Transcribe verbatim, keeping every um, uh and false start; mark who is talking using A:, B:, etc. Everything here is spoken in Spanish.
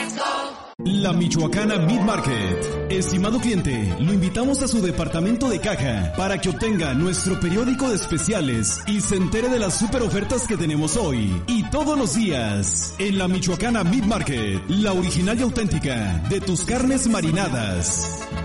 A: La Michoacana Meat Market. Estimado cliente, lo invitamos a su departamento de caja para que obtenga nuestro periódico de especiales y se entere de las super ofertas que tenemos hoy y todos los días. En la Michoacana Meat Market, la original y auténtica de tus carnes marinadas.